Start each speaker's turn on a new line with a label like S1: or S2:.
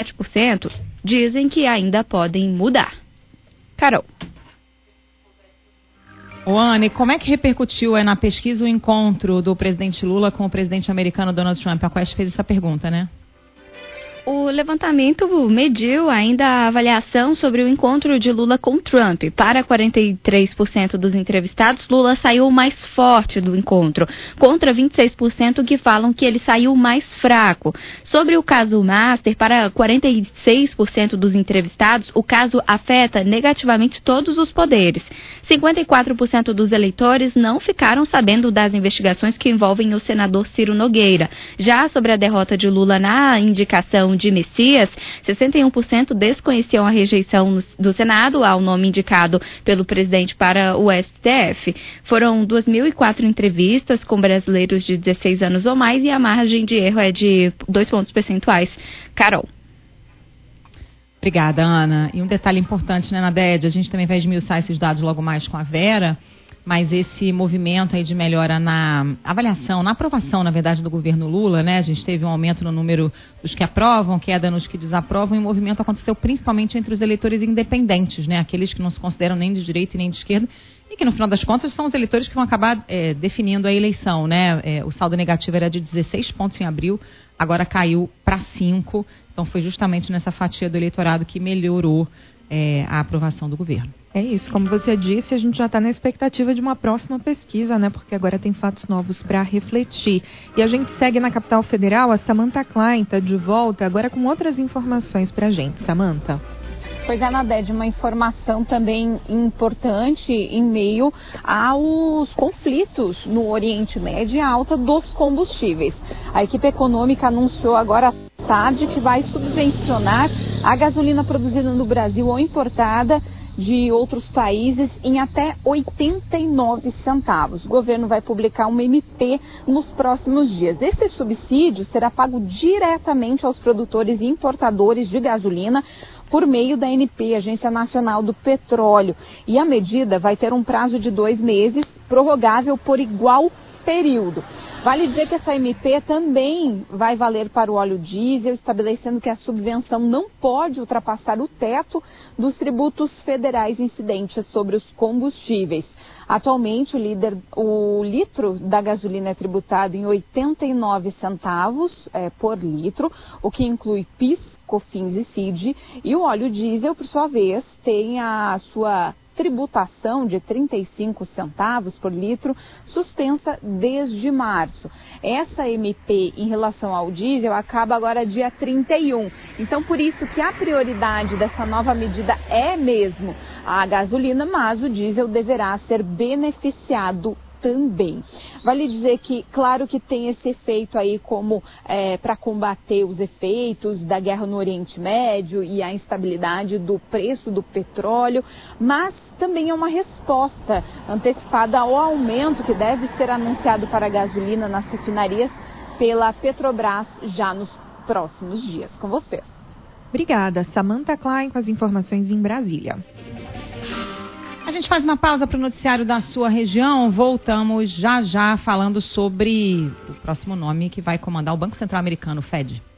S1: 7% dizem que ainda podem mudar. Carol.
S2: Anne, como é que repercutiu na pesquisa o encontro do presidente Lula com o presidente americano Donald Trump? A Quest fez essa pergunta, né?
S1: O levantamento mediu ainda a avaliação sobre o encontro de Lula com Trump. Para 43% dos entrevistados, Lula saiu mais forte do encontro, contra 26% que falam que ele saiu mais fraco. Sobre o caso Master, para 46% dos entrevistados, o caso afeta negativamente todos os poderes. 54% dos eleitores não ficaram sabendo das investigações que envolvem o senador Ciro Nogueira. Já sobre a derrota de Lula na indicação de Messias, 61% desconheciam a rejeição do Senado ao nome indicado pelo presidente para o STF. Foram 2.004 entrevistas com brasileiros de 16 anos ou mais e a margem de erro é de 2 pontos percentuais. Carol.
S2: Obrigada, Ana. E um detalhe importante, né, Nadede? A gente também vai esmiuçar esses dados logo mais com a Vera, mas esse movimento aí de melhora na avaliação, na aprovação, na verdade, do governo Lula, né? A gente teve um aumento no número dos que aprovam, queda nos que desaprovam, e o movimento aconteceu principalmente entre os eleitores independentes, né? Aqueles que não se consideram nem de direita e nem de esquerda, e que, no final das contas, são os eleitores que vão acabar definindo a eleição, né? O saldo negativo era de 16 pontos em abril, agora caiu para 5, então foi justamente nessa fatia do eleitorado que melhorou a aprovação do governo.
S3: É isso, como você disse, a gente já está na expectativa de uma próxima pesquisa, né? Porque agora tem fatos novos para refletir. E a gente segue na capital federal, a Samantha Klein está de volta, agora com outras informações para a gente. Samantha.
S4: Pois é, Nadede, uma informação também importante em meio aos conflitos no Oriente Médio e a alta dos combustíveis. A equipe econômica anunciou agora à tarde que vai subvencionar a gasolina produzida no Brasil ou importada de outros países em até 89 centavos. O governo vai publicar uma MP nos próximos dias. Esse subsídio será pago diretamente aos produtores e importadores de gasolina por meio da ANP, Agência Nacional do Petróleo. E a medida vai ter um prazo de 2 meses, prorrogável por igual período. Vale dizer que essa MP também vai valer para o óleo diesel, estabelecendo que a subvenção não pode ultrapassar o teto dos tributos federais incidentes sobre os combustíveis. Atualmente, o litro da gasolina é tributado em 89 centavos por litro, o que inclui PIS, COFINS e CID, e o óleo diesel, por sua vez, tem a sua tributação de 35 centavos por litro suspensa desde março. Essa MP em relação ao diesel acaba agora dia 31. Então, por isso que a prioridade dessa nova medida é mesmo a gasolina, mas o diesel deverá ser beneficiado também. Vale dizer que, claro que tem esse efeito aí como para combater os efeitos da guerra no Oriente Médio e a instabilidade do preço do petróleo, mas também é uma resposta antecipada ao aumento que deve ser anunciado para a gasolina nas refinarias pela Petrobras já nos próximos dias. Com vocês.
S3: Obrigada. Samantha Klein com as informações em Brasília.
S2: A gente faz uma pausa para o noticiário da sua região. Voltamos já falando sobre o próximo nome que vai comandar o Banco Central Americano, o FED.